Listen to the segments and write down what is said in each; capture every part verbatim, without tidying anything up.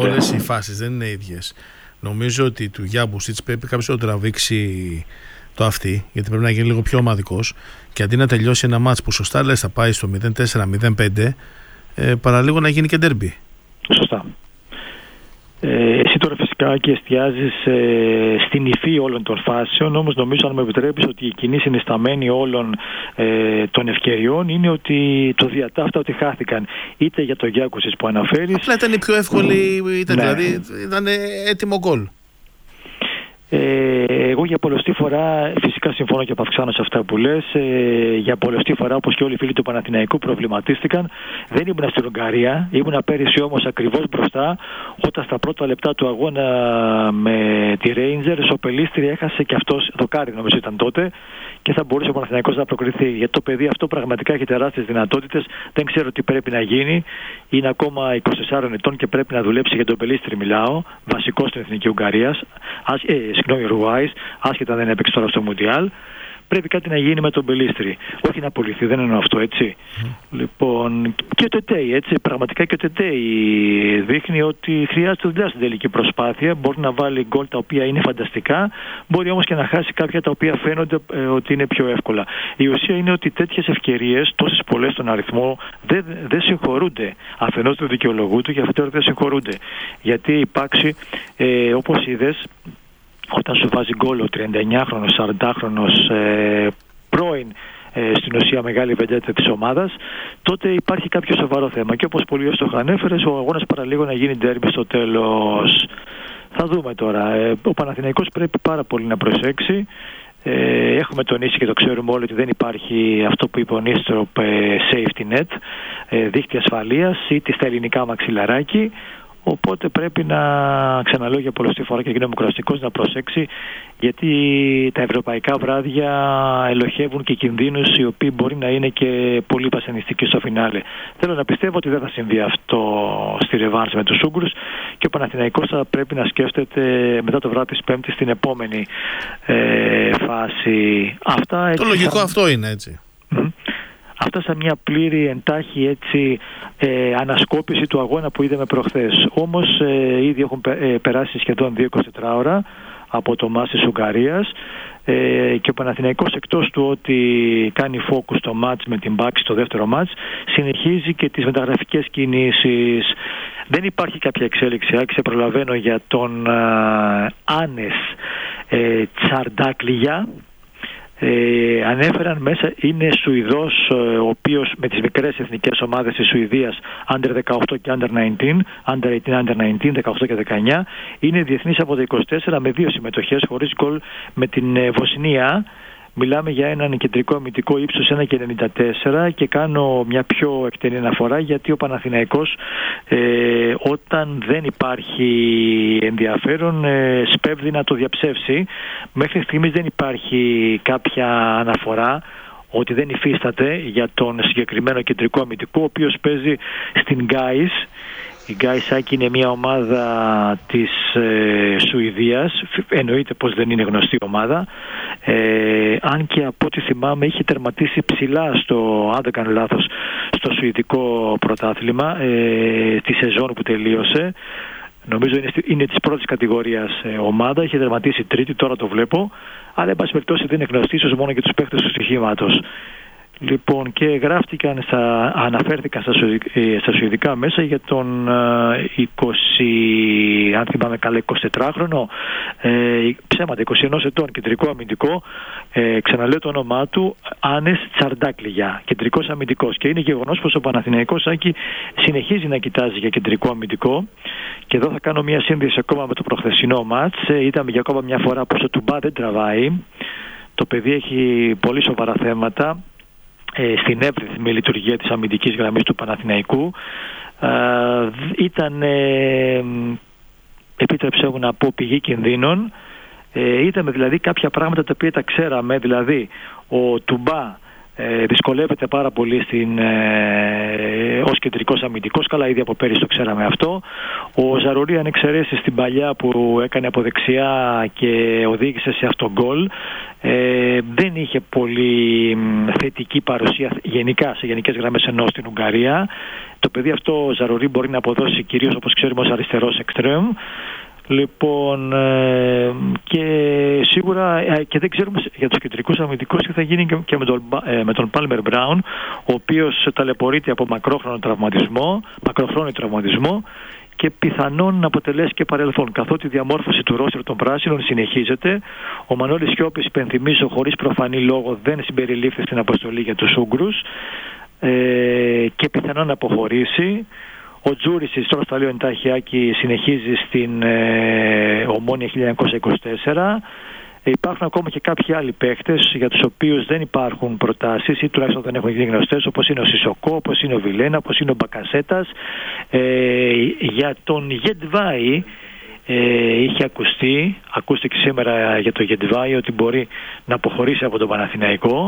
όλες οι φάσεις δεν είναι ίδιες. Νομίζω ότι του Γιάμπουσιτς πρέπει κάποιος να τραβήξει το αυτή, γιατί πρέπει να γίνει λίγο πιο ομαδικός και αντί να τελειώσει ένα μάτς που σωστά λες θα πάει στο μηδέν τέσσερα μηδέν πέντε, ε, παραλίγο να γίνει και ντέρμπι. Σωστά. Ε, εσύ τώρα φυσικά και εστιάζεις ε, στην υφή όλων των φάσεων, όμως νομίζω, αν με επιτρέπεις, ότι η κοινή συνισταμένη όλων ε, των ευκαιριών είναι ότι το διατάφτα ότι χάθηκαν είτε για το Γιάκουσιτς που αναφέρεις. Απλά ήταν η πιο εύκολη, ήταν, ναι. δηλαδή ήταν έτοιμο γκολ. Ε, εγώ για πολλωστή φορά, φυσικά συμφωνώ και επαυξάνω σε αυτά που λες, ε, για πολλωστή φορά, όπως και όλοι οι φίλοι του Παναθηναϊκού προβληματίστηκαν. Δεν ήμουν στην Ουγγαρία, ήμουν πέρυσι όμως ακριβώς μπροστά, όταν στα πρώτα λεπτά του αγώνα με τη Rangers ο Πελίστρη έχασε και αυτός, δοκάρι νομίζω ήταν τότε, και θα μπορούσε ο Παναθηναϊκός να προκριθεί. Γιατί το παιδί αυτό πραγματικά έχει τεράστιες δυνατότητες, δεν ξέρω τι πρέπει να γίνει, είναι ακόμα είκοσι τεσσάρων ετών και πρέπει να δουλέψει, για τον Πελίστρη μιλάω, βασικό στην Εθνική Ουγγαρίας. Ε, συγγνώμη, Ουρουάης, άσχετα δεν έπαιξε τώρα στο Μουντιάλ. Πρέπει κάτι να γίνει με τον Πελίστρη. Όχι να απολυθεί, δεν εννοώ αυτό, έτσι. Mm. Λοιπόν, και ο Τετέι, έτσι. Πραγματικά και ο Τετέι δείχνει ότι χρειάζεται δουλειά στην τελική προσπάθεια. Μπορεί να βάλει γκολ τα οποία είναι φανταστικά, μπορεί όμως και να χάσει κάποια τα οποία φαίνονται ε, ότι είναι πιο εύκολα. Η ουσία είναι ότι τέτοιες ευκαιρίες, τόσες πολλές στον αριθμό, δεν, δεν συγχωρούνται. Αφενός του δικαιολογούνται και αφετέρου δεν συγχωρούνται. Γιατί υπάρξει, ε, όπως είδες, όταν σου βάζει γκολ ο τριανταεννιάχρονος, σαραντάχρονος ε, πρώην ε, στην ουσία μεγάλη βεντέτα της ομάδας, τότε υπάρχει κάποιο σοβαρό θέμα. Και όπως πολύ εύστοχα ανέφερες, ο αγώνας παραλίγο να γίνει ντέρμπι στο τέλος. Θα δούμε τώρα. Ε, ο Παναθηναϊκός πρέπει πάρα πολύ να προσέξει. Ε, έχουμε τονίσει και το ξέρουμε όλοι ότι δεν υπάρχει αυτό που είπε ο Νίστροπ, ε, safety net, ε, δίχτυ ασφαλείας ή στα ελληνικά μαξιλαράκι. Οπότε πρέπει να, ξαναλέω για πολλωστή φορά και γίνομαι κουραστικός, να προσέξει, γιατί τα ευρωπαϊκά βράδια ελοχεύουν και κινδύνους οι οποίοι μπορεί να είναι και πολύ βασανιστικοί στο φινάλε. Θέλω να πιστεύω ότι δεν θα συμβεί αυτό στη ρεβάνς με τους Ούγγρους και ο Παναθηναϊκός θα πρέπει να σκέφτεται μετά το βράδυ της Πέμπτης στην επόμενη ε, φάση. Αυτά, έτσι, το λογικό θα... αυτό είναι, έτσι. Mm. Αυτά σαν μια πλήρη εντάχει έτσι, ε, ανασκόπηση του αγώνα που είδαμε προχθές. Όμως ε, ήδη έχουν πε, ε, περάσει σχεδόν δύο είκοσι τέσσερις ώρα από το μάτς της Ουγγαρίας ε, και ο Παναθηναϊκός, εκτός του ότι κάνει focus στο μάτς με την Μπάξη στο δεύτερο μάτς, συνεχίζει και τις μεταγραφικές κινήσεις. Δεν υπάρχει κάποια εξέλιξη, άξιζε προλαβαίνω για τον ε, Άνες ε, Τσαρντάκλιγια. Ε, ανέφεραν μέσα, είναι Σουηδός, ο οποίος με τις μικρές εθνικές ομάδες της Σουηδίας Under δεκαοκτώ και Under δεκαεννιά, Under ογδόντα, Under δεκαεννιά, δεκαοκτώ και δεκαεννιά, είναι διεθνής από τα είκοσι τέσσερα με δύο συμμετοχές χωρίς γκολ με την ε, Βοσνία. Μιλάμε για έναν κεντρικό αμυντικό ύψος ένα και ενενήντα τέσσερα και κάνω μια πιο εκτενή αναφορά, γιατί ο Παναθηναϊκός ε, όταν δεν υπάρχει ενδιαφέρον ε, σπέβδει να το διαψεύσει. Μέχρι στιγμής δεν υπάρχει κάποια αναφορά ότι δεν υφίσταται για τον συγκεκριμένο κεντρικό αμυντικό, ο οποίος παίζει στην Γκάις. Η Γκάισάκη είναι μια ομάδα της ε, Σουηδίας, εννοείται πως δεν είναι γνωστή ομάδα, ε, αν και από ό,τι θυμάμαι είχε τερματίσει ψηλά στο, αν δεν κάνω λάθος, στο σουηδικό πρωτάθλημα ε, τη σεζόν που τελείωσε. Νομίζω είναι, είναι της πρώτης κατηγορίας ε, ομάδα, είχε τερματίσει τρίτη, τώρα το βλέπω, αλλά εν πάση περιπτώσει δεν είναι γνωστή, ίσως μόνο για τους παίκτες του στοιχήματος. Λοιπόν, και γράφτηκαν, στα, αναφέρθηκαν στα, στα σουηδικά μέσα για τον είκοσι, αν θυμάμαι καλά, εικοσιτετράχρονο, ε, ψέματα, είκοσι ένα ετών, κεντρικό αμυντικό, ε, ξαναλέω το όνομά του, Άνες Τσαρντάκλιγια, κεντρικός αμυντικός. Και είναι γεγονός πως ο Παναθηναϊκός Άκη συνεχίζει να κοιτάζει για κεντρικό αμυντικό. Και εδώ θα κάνω μια σύνδεση ακόμα με το προχθεσινό μάτς. Ε, είδαμε για ακόμα μια φορά πως ο Τουμπά δεν τραβάει. Το παιδί έχει πολύ σοβαρά θέματα στην εύρυθμη λειτουργία της αμυντικής γραμμής του Παναθηναϊκού. Ε, ήταν, ε, επίτρεψέ μου να πω, πηγή κινδύνων. Ε, είδαμε δηλαδή κάποια πράγματα τα οποία τα ξέραμε, δηλαδή ο Τουμπά Ε, δυσκολεύεται πάρα πολύ στην, ε, ως κεντρικός αμυντικός. Καλά, ήδη από πέρυσι το ξέραμε αυτό. Ο Ζαρουρί, αν εξαιρέσει στην παλιά που έκανε από δεξιά και οδήγησε σε αυτό γκολ, ε, δεν είχε πολύ θετική παρουσία γενικά, σε γενικές γραμμές εννοώ, στην Ουγγαρία. Το παιδί αυτό ο Ζαρουρί μπορεί να αποδώσει κυρίως, όπως ξέρουμε, ως αριστερός εξτρέμ. Λοιπόν, ε, και σίγουρα ε, και δεν ξέρουμε για τους κεντρικούς αμυντικούς τι θα γίνει και, και με τον, ε, με τον Palmer Brown, ο οποίος ταλαιπωρείται από μακρόχρονο τραυματισμό, μακροχρόνιο τραυματισμό και πιθανόν να αποτελέσει και παρελθόν, καθότι η διαμόρφωση του ρόστερ των πράσινων συνεχίζεται. Ο Μανώλης Σιώπης, υπενθυμίζω, χωρίς προφανή λόγο δεν συμπεριλήφθη στην αποστολή για τους Ούγγρους ε, και πιθανόν να αποχωρήσει. Ο Τζούρισης, τώρα στα λέω εντάχει, Άκη, συνεχίζει στην ε, Ομόνοια χίλια εννιακόσια είκοσι τέσσερα. Ε, υπάρχουν ακόμα και κάποιοι άλλοι παίχτες για τους οποίους δεν υπάρχουν προτάσεις ή τουλάχιστον δεν έχουν γίνει γνωστές, όπως είναι ο Σισοκό, όπως είναι ο Βιλένα, όπως είναι ο Μπακασέτας. Ε, για τον Γεντβάη ε, είχε ακουστεί, ακούστηκε σήμερα για τον Γεντβάη ότι μπορεί να αποχωρήσει από τον Παναθηναϊκό.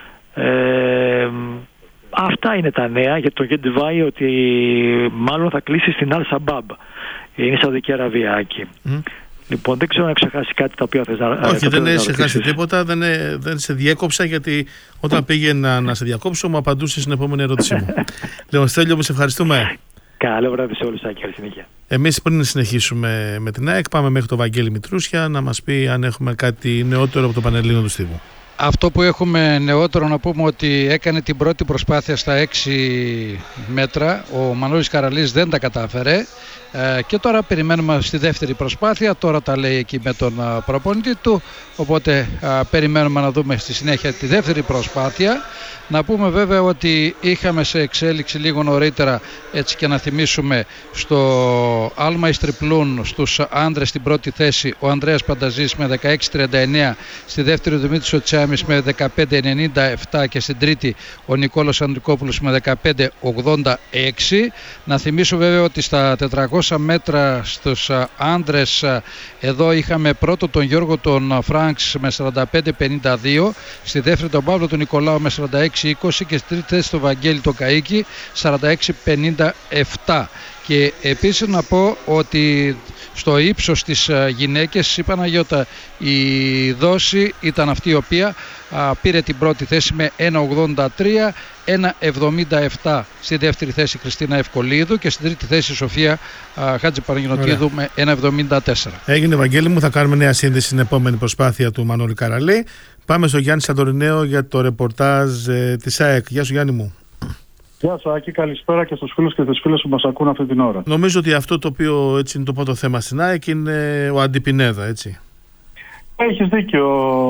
Ε, Αυτά είναι τα νέα για το Γεντβάη, ότι μάλλον θα κλείσει στην Αλ Σαμπάμπ. Είναι Σαουδική Αραβία, Άκη. Mm. Λοιπόν, δεν ξέρω να ξεχάσει κάτι τα οποία θες να... Όχι, δεν έχει ξεχάσει τίποτα, δεν, δεν σε διέκοψα, γιατί όταν πήγε να, να σε διακόψω μου απαντούσε στην επόμενη ερώτησή μου. Λοιπόν, Στέλιο, μου σε ευχαριστούμε. Καλό βράδυ σε όλους, Άκη, καλή συνέχεια. Εμείς πριν συνεχίσουμε με την ΑΕΚ, πάμε μέχρι το Βαγγέλη Μητρούσια να μας πει αν έχουμε κάτι νεότερο από το Πανελλήνιο του Στίβου. Αυτό που έχουμε νεότερο να πούμε ότι έκανε την πρώτη προσπάθεια στα έξι μέτρα, ο Μανώλης Καραλής δεν τα κατάφερε ε, και τώρα περιμένουμε στη δεύτερη προσπάθεια, τώρα τα λέει εκεί με τον α, προπονητή του, οπότε α, περιμένουμε να δούμε στη συνέχεια τη δεύτερη προσπάθεια. Να πούμε βέβαια ότι είχαμε σε εξέλιξη λίγο νωρίτερα, έτσι και να θυμίσουμε, στο Άλμαϊς Τριπλούν στους άντρες στην πρώτη θέση ο Ανδρέας Πανταζής με δεκαέξι τριάντα εννέα, στη δεύτερη ο Δημήτρης ο Τσάμις με δεκαπέντε ενενήντα επτά και στην τρίτη ο Νικόλος Ανδρικόπουλος με δεκαπέντε ογδόντα έξι. Να θυμίσω βέβαια ότι στα τετρακόσια μέτρα στους άντρες εδώ είχαμε πρώτο τον Γιώργο τον Φρανκς με σαράντα πέντε πενήντα δύο, στη δεύτερη τον Παύλο τον Νικολάου με σαράντα έξι είκοσι και στη τρίτη θέση τον Βαγγέλη τον Καΐκη σαράντα έξι πενήντα επτά. Και επίσης να πω ότι στο ύψος της γυναίκες η Παναγιώτα η δόση ήταν αυτή η οποία α, πήρε την πρώτη θέση με ένα ογδόντα τρία, ένα εβδομήντα επτά στη δεύτερη θέση Χριστίνα Ευκολίδου και στην τρίτη θέση Σοφία α, Χάτζη Παναγιωτίδου με ένα εβδομήντα τέσσερα. Έγινε, Βαγγέλη μου, θα κάνουμε νέα σύνδεση στην επόμενη προσπάθεια του Μανώλη Καραλή. Πάμε στο Γιάννη Σαντορινέο για το ρεπορτάζ ε, της ΑΕΚ. Γεια σου, Γιάννη μου. Γεια σου, Άκη, καλησπέρα και στους φίλους και τις φίλες που μας ακούν αυτή την ώρα. Νομίζω ότι αυτό το οποίο έτσι είναι το πρώτο θέμα στην ΑΕΚ είναι ο Αντιπινέδα, έτσι. Έχεις δίκιο.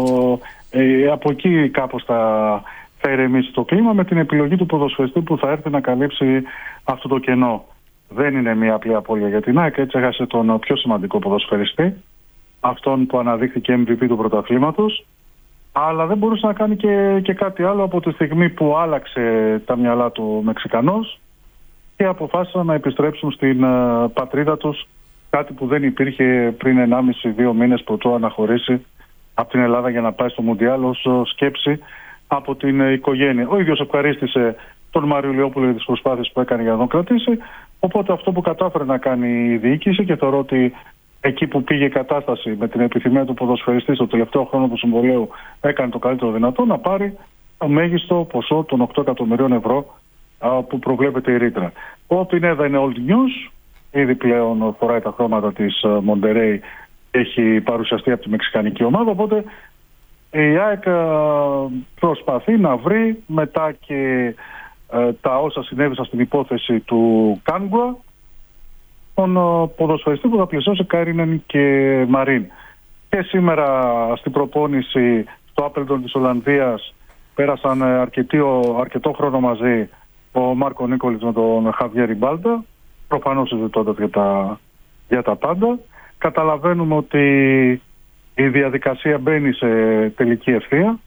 Ε, από εκεί κάπως θα, θα ηρεμήσει το κλίμα με την επιλογή του ποδοσφαιριστή που θα έρθει να καλύψει αυτό το κενό. Δεν είναι μια απλή απώλεια για την ΑΕΚ, έτσι έχασε τον πιο σημαντικό ποδοσφαιριστή, αυτόν που αναδείχθηκε εμ βι πι του πρωταθλήματος. Αλλά δεν μπορούσε να κάνει και, και κάτι άλλο από τη στιγμή που άλλαξε τα μυαλά του Μεξικανός και αποφάσισαν να επιστρέψουν στην uh, πατρίδα τους, κάτι που δεν υπήρχε πριν ενάμιση δύο μήνες πρωτού αναχωρήσει από την Ελλάδα για να πάει στο Μουντιάλ ως σκέψη από την uh, οικογένεια. Ο ίδιος ευχαρίστησε τον Μάριο Λιόπουλο για τις προσπάθειες που έκανε για να τον κρατήσει, οπότε αυτό που κατάφερε να κάνει η διοίκηση, και θεωρώ ότι εκεί που πήγε η κατάσταση με την επιθυμία του ποδοσφαιριστή στο τελευταίο χρόνο του συμβολέου έκανε το καλύτερο δυνατό, να πάρει το μέγιστο ποσό των οκτώ εκατομμυρίων ευρώ α, που προβλέπεται η ρήτρα. Ο Πινέδα είναι old news, ήδη πλέον φοράει τα χρώματα της Μοντερέι, έχει παρουσιαστεί από τη μεξικανική ομάδα, οπότε η ΑΕΚ προσπαθεί να βρει, μετά και α, τα όσα συνέβησαν στην υπόθεση του Κάνγκουα, τον ποδοσφαιριστή που θα πλησιώσει Κάρινεν και Μαρίν. Και σήμερα στην προπόνηση στο Άπελντον της Ολλανδίας πέρασαν αρκετό, αρκετό χρόνο μαζί ο Μάρκο Νίκολιτς με τον Χαβιέρ Ριμπάλντα, προφανώς συζητώντας για τα, για τα πάντα. Καταλαβαίνουμε ότι η διαδικασία μπαίνει σε τελική ευθεία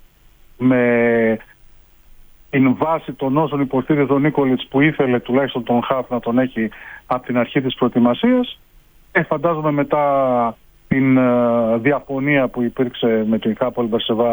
με την βάση των όσων υποστήριζε ο Νίκολιτς, που ήθελε τουλάχιστον τον Χαφ να τον έχει από την αρχή της προετοιμασίας. Ε, φαντάζομαι μετά την uh, διαφωνία που υπήρξε με την Χάπολ Μπερσεβά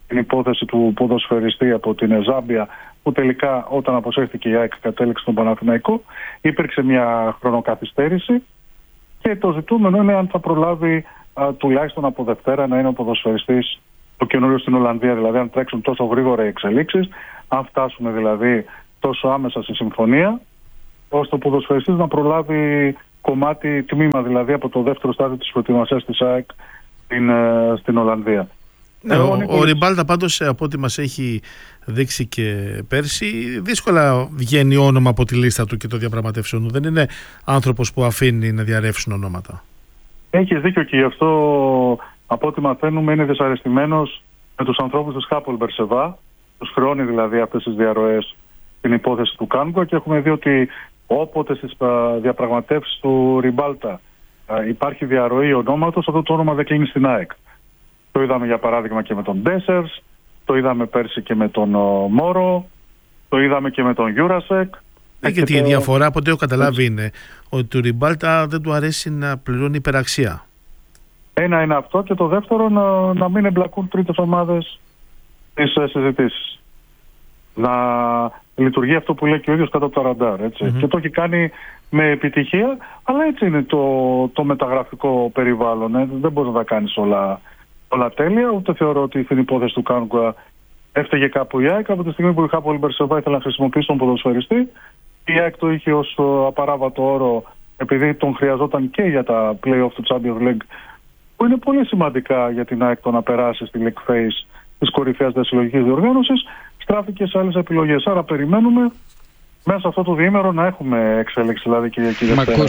την υπόθεση του ποδοσφαιριστή από την Ζάμπια, που τελικά όταν αποσύρθηκε η ΑΕΚ κατέληξε στον Παναθηναϊκό. Υπήρξε μια χρονοκαθυστέρηση και το ζητούμενο είναι αν θα προλάβει α, τουλάχιστον από Δευτέρα να είναι ο ποδοσφαιριστής το καινούριο στην Ολλανδία, δηλαδή αν τρέξουν τόσο γρήγορα οι εξελίξεις, αν φτάσουμε δηλαδή τόσο άμεσα στη συμφωνία, ώστε ο ποδοσφαιριστής να προλάβει κομμάτι, τμήμα δηλαδή από το δεύτερο στάδιο της προετοιμασίας της ΑΕΚ στην, στην Ολλανδία. Ναι, ο, ο Ριμπάλτα πάντως, από ό,τι μας έχει δείξει και πέρσι, δύσκολα βγαίνει όνομα από τη λίστα του και το διαπραγματεύσεων. Δεν είναι άνθρωπος που αφήνει να διαρρεύσουν ονόματα. Έχεις δίκιο και γι' αυτό, από ό,τι μαθαίνουμε, είναι δυσαρεστημένος με τους ανθρώπους της Χάπολ Μπερσεβά. Τους χρεώνει δηλαδή αυτές τις διαρροές στην υπόθεση του Κάνγκο και έχουμε δει ότι όποτε στις διαπραγματεύσεις του Ριμπάλτα υπάρχει διαρροή ονόματος, αυτό το όνομα δεν κλείνει στην ΑΕΚ. Το είδαμε για παράδειγμα και με τον Ντέσσερς, το είδαμε πέρσι και με τον ο, Μόρο, το είδαμε και με τον Γιούρασεκ. Ναι, και τη το... διαφορά από ό,τι έχω καταλάβει είναι ότι του Ριμπάλτα δεν του αρέσει να πληρώνει υπεραξία. Ένα είναι αυτό και το δεύτερο να, να μην εμπλακούν τρίτες ομάδες στις συζητήσεις. Να λειτουργεί αυτό που λέει και ο ίδιος κάτω από το ραντάρ. Έτσι. Mm-hmm. Και το έχει κάνει με επιτυχία, αλλά έτσι είναι το, το μεταγραφικό περιβάλλον. Ε. Δεν μπορείς να τα κάνεις όλα, όλα τέλεια, ούτε θεωρώ ότι στην υπόθεση του Κάνγκουα έφταιγε κάπου η ΑΕΚ. Από τη στιγμή που η Χάπολ Μπερσεβά ήθελε να χρησιμοποιήσει τον ποδοσφαιριστή, η ΑΕΚ το είχε ως απαράβατο όρο, επειδή τον χρειαζόταν και για τα play-off του Champions League, που είναι πολύ σημαντικά για την ΑΕΚ το να περάσει στη League Phase της κορυφαίας της συλλογικής διοργάνωσης, στράφηκε σε άλλες επιλογές. Άρα περιμένουμε μέσα σε αυτό το διήμερο να έχουμε εξέλιξη, δηλαδή Κυριακή Δευτέρα,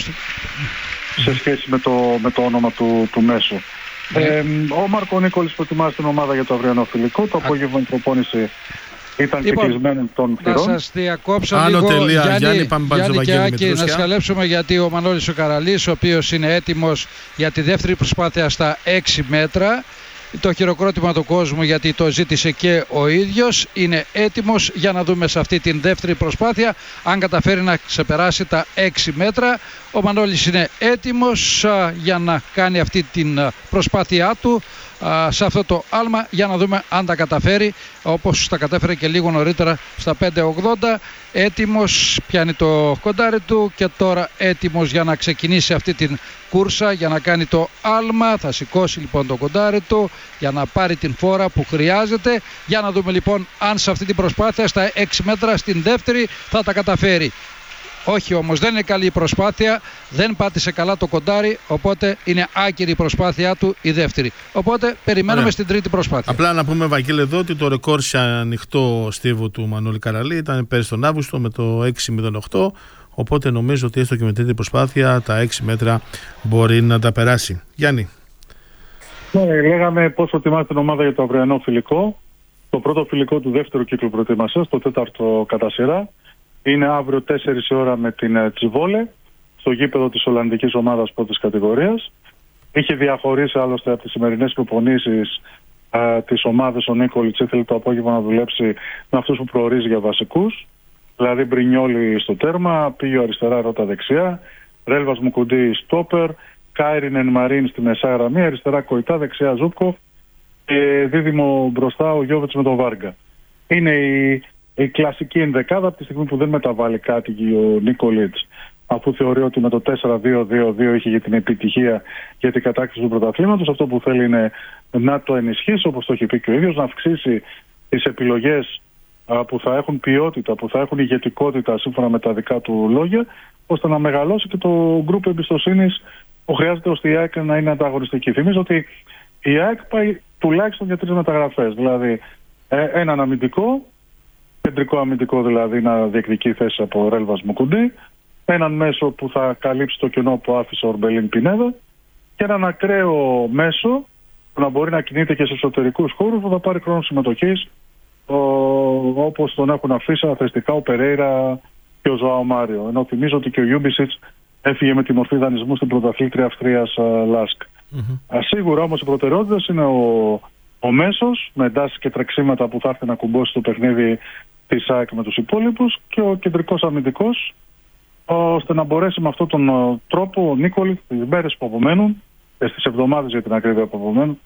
σε σχέση με το, με το όνομα του, του μέσου. Mm. Ε, ο Μάρκο Νίκολης προετοιμάζει την ομάδα για το αυριανό φιλικό. Το απόγευμα η προπόνηση ήταν λοιπόν, και κλεισμένη των θυρών. Να σας διακόψω Άνω λίγο, τελεία, Γιάννη, Γιάννη, πάμε Γιάννη και Άκη, να σχαλέψουμε, γιατί ο Μανώλης ο Καραλής, ο οποίος είναι έτοιμος για τη δεύτερη προσπάθεια στα έξι μέτρα, το χειροκρότημα του κόσμου γιατί το ζήτησε και ο ίδιος, είναι έτοιμος για να δούμε σε αυτή την δεύτερη προσπάθεια αν καταφέρει να ξεπεράσει τα έξι μέτρα. Ο Μανώλης είναι έτοιμος α, για να κάνει αυτή την α, προσπάθειά του α, σε αυτό το άλμα, για να δούμε αν τα καταφέρει, όπως τα κατέφερε και λίγο νωρίτερα στα πέντε ογδόντα. Έτοιμος, πιάνει το κοντάρι του και τώρα έτοιμος για να ξεκινήσει αυτή την κούρσα, για να κάνει το άλμα. Θα σηκώσει λοιπόν το κοντάρι του για να πάρει την φόρα που χρειάζεται. Για να δούμε λοιπόν αν σε αυτή την προσπάθεια στα έξι μέτρα στην δεύτερη θα τα καταφέρει. Όχι όμως, δεν είναι καλή η προσπάθεια, δεν πάτησε καλά το κοντάρι, οπότε είναι άκυρη η προσπάθειά του η δεύτερη. Οπότε περιμένουμε Ωραία. στην τρίτη προσπάθεια. Απλά να πούμε, Βαγγέλη, εδώ ότι το ρεκόρ σε ανοιχτό στίβο του Μανώλη Καραλή ήταν πέρυσι τον Αύγουστο με το έξι μηδέν οκτώ, οπότε νομίζω ότι έστω και με τρίτη προσπάθεια τα έξι μέτρα μπορεί να τα περάσει. Γιάννη. Ναι, λέγαμε πώς ετοιμάζει την ομάδα για το αυριανό φιλικό. Το πρώτο φιλικό του δεύτερου κύκλου προετοιμασίας, το τέταρτο κατά σειρά. Είναι αύριο τέσσερις η ώρα με την Τσιβόλε, στο γήπεδο της Ολλανδικής ομάδας πρώτης κατηγορίας. Είχε διαχωρίσει άλλωστε από τις σημερινές προπονήσεις α, τις ομάδες ο Νίκολιτς. Ήθελε το απόγευμα να δουλέψει με αυτούς που προορίζει για βασικούς. Δηλαδή Μπρινιόλι στο τέρμα, πήγε αριστερά, Ρώτα δεξιά, Ρέλβας Μουκουντή στόπερ, Κάιρινεν Μαρίν στη μεσά γραμμή, αριστερά Κοϊτά, δεξιά Ζούπκοφ και δίδυμο μπροστά ο Γιώβετς με τον Βάργα. Είναι η Η κλασική ενδεκάδα, από τη στιγμή που δεν μεταβάλει κάτι ο Νίκολιτς, αφού θεωρεί ότι με το τέσσερα δύο δύο δύο είχε για την επιτυχία για την κατάκτηση του πρωταθλήματος. Αυτό που θέλει είναι να το ενισχύσει, όπως το έχει πει και ο ίδιος, να αυξήσει τις επιλογές α, που θα έχουν ποιότητα, που θα έχουν ηγετικότητα σύμφωνα με τα δικά του λόγια, ώστε να μεγαλώσει και το γκρουπ εμπιστοσύνης που χρειάζεται ώστε η ΑΕΚ να είναι ανταγωνιστική. Θυμίζω ότι η ΑΕΚ πάει τουλάχιστον για τρεις μεταγραφές, δηλαδή ε, έναν αμυντικό, κεντρικό αμυντικό δηλαδή να διεκδικεί θέση από Ρέλβας Μουκουντή, έναν μέσο που θα καλύψει το κενό που άφησε ο Ορμπελίν Πινέδα και έναν ακραίο μέσο που να μπορεί να κινείται και σε εσωτερικούς χώρους που θα πάρει χρόνο συμμετοχής, όπως τον έχουν αφήσει αθρηστικά ο Περέιρα και ο Ζωάο Μάριο. Ενώ θυμίζω ότι και ο Γιούμπισιτς έφυγε με τη μορφή δανεισμού στην πρωταθλήτρια Αυστρίας Λάσκ. Mm-hmm. Σίγουρα όμως οι προτεραιότητες είναι ο, ο μέσος με εντάσεις και τρεξίματα που θα έρθει να κουμπώσει το παιχνίδι της ΑΕΚ με τους υπόλοιπους και ο κεντρικός αμυντικός, ώστε να μπορέσει με αυτόν τον τρόπο ο Νίκολη τις μέρες που απομένουν, στις εβδομάδες για την ακρίβεια που απομένουν,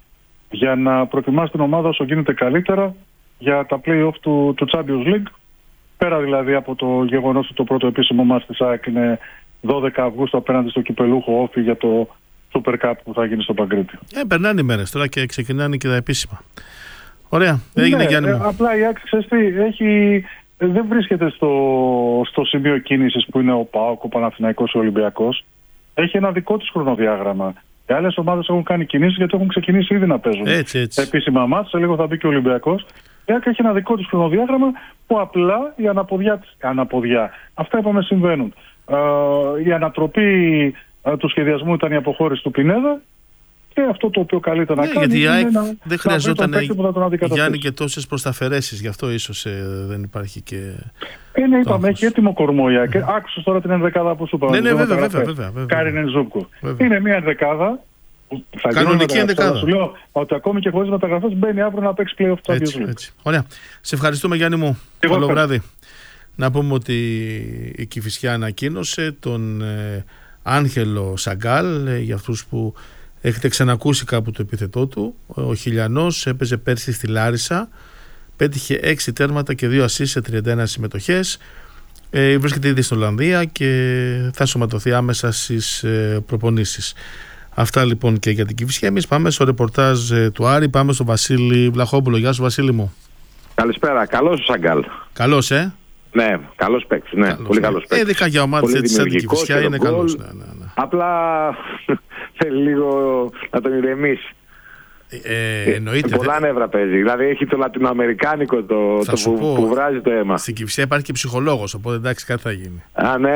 για να προετοιμάσει την ομάδα όσο γίνεται καλύτερα για τα play-off του, του Champions League. Πέρα δηλαδή από το γεγονός ότι το πρώτο επίσημο μάτς της ΑΕΚ είναι δώδεκα Αυγούστου απέναντι στο κυπελούχο Όφη για το Super Cup που θα γίνει στο Παγκρίτιο. Ε, περνάνε οι μέρες τώρα και ξεκινάνε και τα επίσημα. Ωραία, έγινε ναι, Γιάννη μου. Απλά η ΑΕΚ, ξέρεις τι, έχει, δεν βρίσκεται στο, στο σημείο κίνησης που είναι ο ΠΑΟΚ, ο Παναθηναϊκός, ο Ολυμπιακός. Έχει ένα δικό της χρονοδιάγραμμα. Οι άλλες ομάδες έχουν κάνει κινήσεις γιατί έχουν ξεκινήσει ήδη να παίζουν. Έτσι, έτσι. Επίσημα μάτς, σε λίγο θα μπει και ο Ολυμπιακός. Η ΑΕΚ έχει ένα δικό της χρονοδιάγραμμα που απλά η αναποδιά, αναποδιά. Αυτά είπαμε συμβαίνουν. Ε, η ανατροπή ε, του σχεδιασμού ήταν η αποχώρηση του Πινέδα και αυτό το οποίο καλείται να ναι, κάνει γιατί είναι να, δεν χρειαζόταν να Γιάννη και τόσες προσταφαιρέσεις, γι' αυτό ίσως ε, δεν υπάρχει και... Είναι, είπαμε, έχει έτοιμο κορμό η ΑΕΚ. Mm. Άκουσες τώρα την ενδεκάδα που σου είπαμε. Ναι, ναι, βέβαια, βέβαια, βέβαια, βέβαια. Κάρινεν Ζούμπκο. Είναι μια ενδεκάδα. Κανονική ενδεκάδα. Σου λέω ότι ακόμη και χωρίς μεταγραφές μπαίνει αύριο να παίξει play-off του Champions League. Ωραία. Σε ευχαριστούμε Γιάννη μου. Καλό βράδυ. Να πούμε ότι η Κηφισιά ανακοίνωσε τον ε, Άγγελο Σαγκάλ, ε, για αυτούς που έχετε ξανακούσει κάπου το επίθετό του. Ο Χιλιανός έπαιζε πέρσι στη Λάρισα, πέτυχε έξι τέρματα και δύο ασίς σε τριάντα ένα συμμετοχές. Ε, βρίσκεται ήδη στην Ολλανδία και θα σωματωθεί άμεσα στις ε, προπονήσεις. Αυτά λοιπόν και για την Κηφισιά. Εμείς πάμε στο ρεπορτάζ ε, του Άρη, πάμε στον Βασίλη Βλαχόπουλο. Γεια σου Βασίλη μου. Καλησπέρα, καλώς ο Σαγκάλ. Καλώς, ε. Ναι, καλός παίκτης, ναι, καλώς, πολύ καλός παίκτης. Ε, ειδικά για ομάδες έτσι σαν την Κηφισιά είναι καλός. Ναι, ναι, ναι. Απλά θέλει λίγο να τον ηρεμήσει. Ε, εννοείται. Πολλά δε... νεύρα παίζει. Δηλαδή έχει το λατινοαμερικάνικο το, το που, πω, που βράζει το αίμα. Στην Κηφισιά υπάρχει και ψυχολόγος, οπότε εντάξει κάτι θα γίνει. Α, ναι.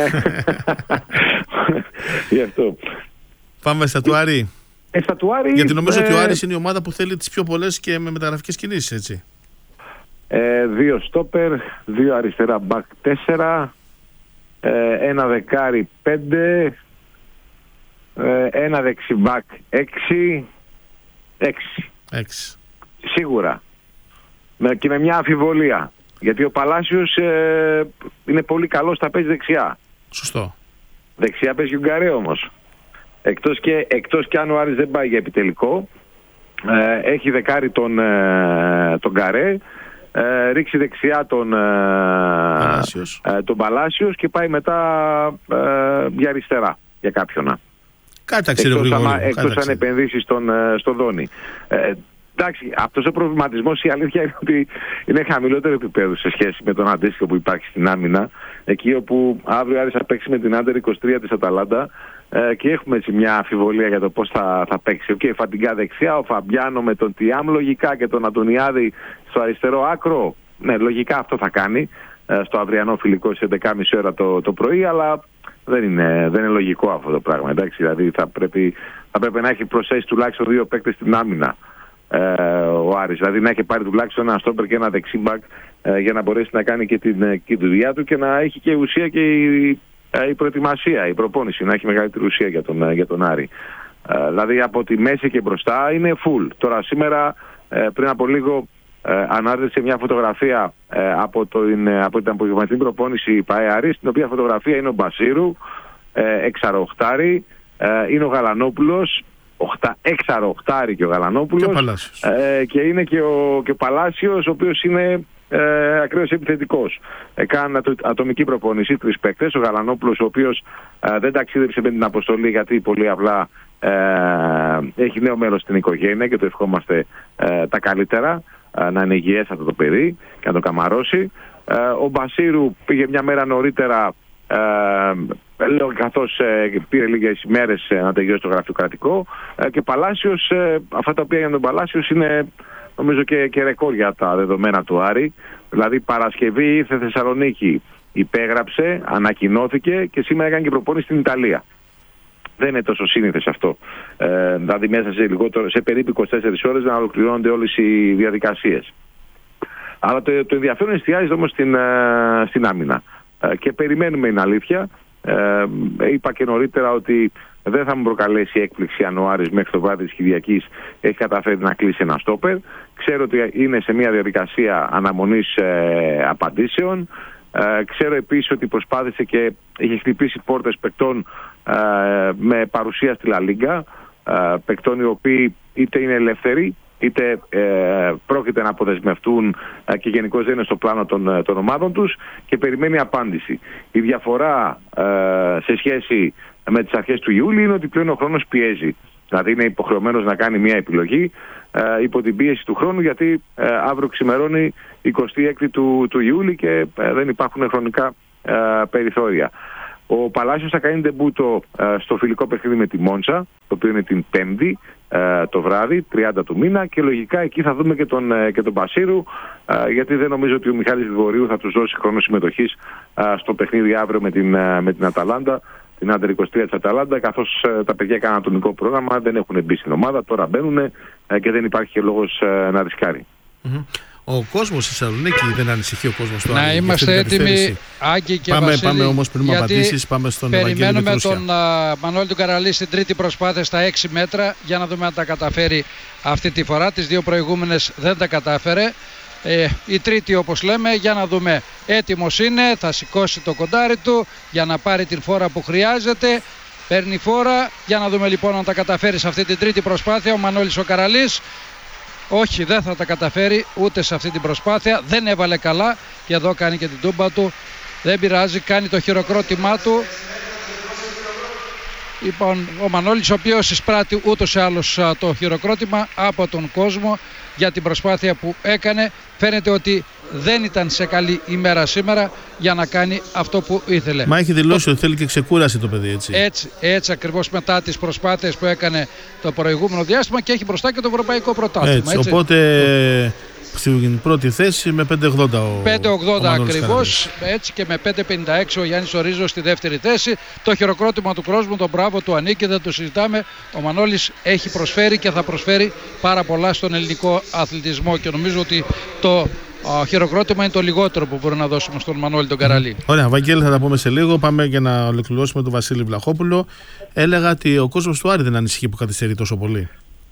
Γι' αυτό. Πάμε στα του Άρη. Ε, στα του Άρη. Γιατί νομίζω ε... ότι ο Άρης είναι η ομάδα που θέλει τις πιο πολλές και με μεταγραφικές κινήσεις, έτσι. Ε, δύο στόπερ, δύο αριστερά μπακ τέσσερα, ε, ένα δεκάρι πέντε, ε, ένα δεξιμπακ έξι, έξι. έξι. Σίγουρα. Με, και με μια αμφιβολία. Γιατί ο Παλάσιος ε, είναι πολύ καλός, θα παίζει δεξιά. Σωστό. Δεξιά παίζει ο Γκαρέ όμως. Εκτός και, εκτός και αν ο Άρης δεν πάει για επιτελικό, ε, έχει δεκάρι τον, ε, τον Γκαρέ. Ε, ρίξει δεξιά τον Παλάσιος. Ε, τον Παλάσιος και πάει μετά ε, για αριστερά για κάποιον. Κάταξε εκτός, γρήγορα, άμα, εκτός αν επενδύσει στον, στο Δόνι. Ε, εντάξει, αυτός ο προβληματισμός η αλήθεια είναι ότι είναι χαμηλότερο επίπεδο σε σχέση με τον αντίστοιχο που υπάρχει στην άμυνα. Εκεί όπου αύριο Άρης θα παίξει με την Άντερ είκοσι τρία της Αταλάντα ε, και έχουμε έτσι μια αμφιβολία για το πώς θα, θα παίξει. Ο okay, Φαντιγκά δεξιά, ο Φαμπιάνο με τον Τιάμ λογικά και τον Αντωνιάδη στο αριστερό άκρο. Ναι, λογικά αυτό θα κάνει ε, στο αυριανό φιλικό στις έντεκα και μισή ώρα το, το πρωί, αλλά δεν είναι, δεν είναι λογικό αυτό το πράγμα. Εντάξει, δηλαδή θα πρέπει, θα πρέπει να έχει προσθέσει τουλάχιστον δύο παίκτες στην άμυνα ε, ο Άρης. Δηλαδή να έχει πάρει τουλάχιστον ένα στόπερ και ένα δεξίμπακ ε, για να μπορέσει να κάνει και την, και τη δουλειά του και να έχει και ουσία και η, ε, η προετοιμασία, η προπόνηση, να έχει μεγαλύτερη ουσία για τον, για τον Άρη. Ε, δηλαδή από τη μέση και μπροστά είναι full. Τώρα σήμερα ε, πριν από λίγο ε, ανάρτησε μια φωτογραφία ε, από, το, ε, από την απογευματινή προπόνηση ΠΑΕ Άρης, στην οποία φωτογραφία είναι ο Μπασίρου, ε, εξαροχτάρι, ε, είναι ο Γαλανόπουλος, έξαροχτάρι και ο Γαλανόπουλος και, ε, και είναι και ο, και ο Παλάσιος, ο οποίος είναι ε, ακραίος επιθετικός. Ε, Κάνανε ατομική προπόνηση, τρεις παίκτες, ο Γαλανόπουλος ο οποίος ε, δεν ταξίδεψε με την αποστολή γιατί πολύ απλά ε, έχει νέο μέλος στην οικογένεια και το ευχόμαστε ε, τα καλύτερα, ε, να είναι υγιές αυτό το παιδί και να το καμαρώσει. Ε, ο Μπασίρου πήγε μια μέρα νωρίτερα ε, καθώς ε, πήρε λίγες ημέρες ε, να τελειώσει το γραφειοκρατικό ε, και Παλάσιος, ε, αυτά τα οποία για τον Παλάσιος είναι νομίζω και, και ρεκόρ για τα δεδομένα του Άρη. Δηλαδή Παρασκευή ήρθε Θεσσαλονίκη, υπέγραψε, ανακοινώθηκε και σήμερα έκανε και προπόνηση στην Ιταλία. Δεν είναι τόσο σύνηθες αυτό. Ε, δηλαδή μέσα σε, λιγότερο, σε περίπου είκοσι τέσσερις ώρες να ολοκληρώνονται όλες οι διαδικασίες. Αλλά το, το ενδιαφέρον εστιάζεται όμως στην, ε, στην άμυνα. Ε, και περιμένουμε, είναι αλήθεια. Ε, είπα και νωρίτερα ότι δεν θα μου προκαλέσει έκπληξη αν ο Άρης μέχρι το βράδυ της Κυριακής έχει καταφέρει να κλείσει ένα στόπερ. Ξέρω ότι είναι σε μια διαδικασία αναμονής ε, απαντήσεων. Ε, ξέρω επίσης ότι προσπάθησε και είχε χτυπήσει πόρτες παικτών ε, με παρουσία στη Λα Λίγκα, ε, παικτών οι οποίοι είτε είναι ελεύθεροι είτε ε, πρόκειται να αποδεσμευτούν ε, και γενικώς δεν είναι στο πλάνο των, των ομάδων τους και περιμένει απάντηση. Η διαφορά ε, σε σχέση με τις αρχές του Ιούλη είναι ότι πλέον ο χρόνος πιέζει. Δηλαδή είναι υποχρεωμένος να κάνει μια επιλογή ε, υπό την πίεση του χρόνου, γιατί ε, αύριο ξημερώνει εικοστή έκτη του, του Ιούλη και ε, δεν υπάρχουν χρονικά ε, περιθώρια. Ο Παλάσιος θα κάνει ντεμπούτο ε, στο φιλικό παιχνίδι με τη Μόντσα, το οποίο είναι την Πέμπτη ε, το βράδυ, τριάντα του μήνα, και λογικά εκεί θα δούμε και τον, ε, και τον Μπασίρου, ε, γιατί δεν νομίζω ότι ο Μιχάλης Γρηγορίου θα τους δώσει χρόνο συμμετοχής ε, στο παιχνίδι αύριο με την, ε, με την Αταλάντα, την άντερ είκοσι τρία της Αταλάντα, καθώς ε, τα παιδιά έκαναν ατομικό πρόγραμμα, δεν έχουν μπει στην ομάδα, τώρα μπαίνουν ε, και δεν υπάρχει και λόγος ε, να ρισκάρει. Mm-hmm. Ο κόσμος στη Θεσσαλονίκη, δεν ανησυχεί ο κόσμος του Να Άρη? είμαστε έτοιμοι, Άγγι και πάμε, Βασίλη. Πάμε όμως πριν απαντήσεις, πάμε στον Ευαγγέλη Πετρούσια. Περιμένουμε τον uh, Μανώλη τον Καραλή στην τρίτη προσπάθεια στα έξι μέτρα, για να δούμε αν τα καταφέρει αυτή τη φορά. Τις δύο προηγούμενες δεν τα κατάφερε. Ε, η τρίτη, όπως λέμε, για να δούμε. Έτοιμος είναι, θα σηκώσει το κοντάρι του για να πάρει την φόρα που χρειάζεται. Παίρνει φόρα, για να δούμε λοιπόν αν τα καταφέρει σε αυτή την τρίτη προσπάθεια ο Μανώλης ο Καραλής. Όχι, δεν θα τα καταφέρει ούτε σε αυτή την προσπάθεια. Δεν έβαλε καλά και εδώ κάνει και την τούμπα του. Δεν πειράζει, κάνει το χειροκρότημά του. Λοιπόν, ο Μανώλης, ο οποίος εισπράττει ούτως ή άλλως το χειροκρότημα από τον κόσμο για την προσπάθεια που έκανε. Φαίνεται ότι δεν ήταν σε καλή ημέρα σήμερα για να κάνει αυτό που ήθελε. Μα έχει δηλώσει το... ότι θέλει και ξεκούραση το παιδί, έτσι. Έτσι, έτσι ακριβώς μετά τις προσπάθειες που έκανε το προηγούμενο διάστημα, και έχει μπροστά και το ευρωπαϊκό πρωτάθλημα. Έτσι, έτσι. Οπότε το... στην πρώτη θέση με πέντε ογδόντα ο πέντε ογδόντα ακριβώς, έτσι, και με πέντε πενήντα έξι ο Γιάννης Ορίζος στη δεύτερη θέση. Το χειροκρότημα του κόσμου, τον μπράβο του ανήκει, δεν το συζητάμε. Ο Μανώλης έχει προσφέρει και θα προσφέρει πάρα πολλά στον ελληνικό αθλητισμό και νομίζω ότι το ο χειροκρότημα είναι το λιγότερο που μπορούμε να δώσουμε στον Μανώλη τον Καραλή. Ωραία, Βαγγέλη, θα τα πούμε σε λίγο. Πάμε για να ολοκληρώσουμε τον Βασίλη Βλαχόπουλο. Έλεγα ότι ο κόσμος του Άρη δεν ανησυχεί που καθυστερεί τόσο πολύ.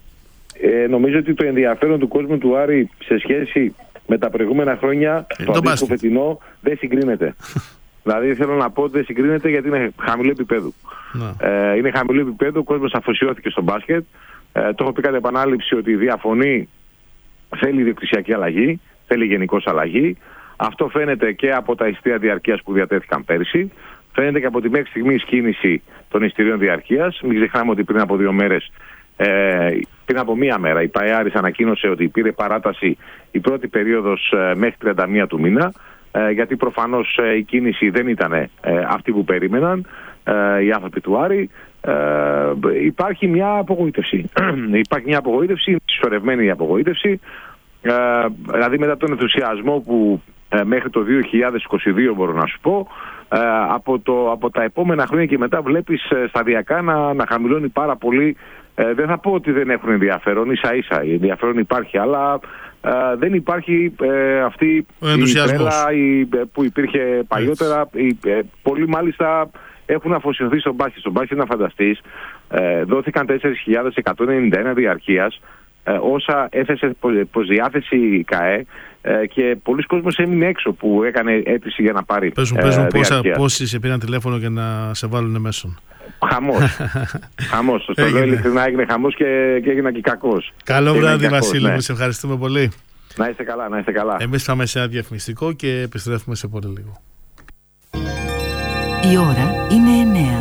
Ε, νομίζω ότι το ενδιαφέρον του κόσμου του Άρη σε σχέση με τα προηγούμενα χρόνια, ε, το αντίστοιχο φετινό, δεν συγκρίνεται. Δηλαδή θέλω να πω ότι δεν συγκρίνεται γιατί είναι χαμηλό επίπεδο. Ε, είναι χαμηλό επίπεδο, ο κόσμος αφοσιώθηκε στο μπάσκετ. Ε, το έχω πει κατά επανάληψη ότι διαφωνεί, θέλει ιδιοκτησιακή αλλαγή. Θέλει γενικώς αλλαγή. Αυτό φαίνεται και από τα εισιτήρια διαρκείας που διατέθηκαν πέρσι. Φαίνεται και από τη μέχρι στιγμής κίνηση των εισιτηρίων διαρκείας. Μην ξεχνάμε ότι πριν από δύο μέρες, ε, πριν από μία μέρα, η ΠΑΕ ανακοίνωσε ότι πήρε παράταση η πρώτη περίοδος ε, μέχρι τριάντα μία του μήνα. Ε, γιατί προφανώς ε, η κίνηση δεν ήταν ε, αυτή που περίμεναν ε, οι άνθρωποι του Άρη. Ε, υπάρχει μια απογοήτευση. υπάρχει μια απογοήτευση, συσσωρευμένη απογοήτευση. Ε, δηλαδή μετά τον ενθουσιασμό που ε, μέχρι το δύο χιλιάδες είκοσι δύο μπορώ να σου πω, ε, από, το, από τα επόμενα χρόνια και μετά βλέπεις ε, σταδιακά να, να χαμηλώνει πάρα πολύ. Ε, δεν θα πω ότι δεν έχουν ενδιαφέρον, ίσα ίσα η ενδιαφέρον υπάρχει, αλλά ε, δεν υπάρχει ε, αυτή η τρέλα η, που υπήρχε παλιότερα. Οι, ε, πολλοί μάλιστα έχουν αφοσιωθεί στον μπάσκετ. Στον μπάσκετ, να φανταστείς, ε, δόθηκαν τέσσερις χιλιάδες εκατόν ενενήντα ένα διαρκείας, Ε, όσα έθεσε προς διάθεση η ΚΑΕ, ε, και πολλοί κόσμος έμεινε έξω που έκανε αίτηση για να πάρει. Παίζουν, ε, παίζουν πόσα, πόσοι σε πήραν τηλέφωνο για να σε βάλουν μέσον. Χαμός. χαμός. Το λέω ειλικρινά, έγινε χαμός και, και έγινα και κακός. Καλό βράδυ, Βασίλη, ναι. Σε ευχαριστούμε πολύ. Να είστε καλά, να είστε καλά. Εμείς πάμε σε ένα διαφημιστικό και επιστρέφουμε σε πολύ λίγο. Η ώρα είναι εννέα.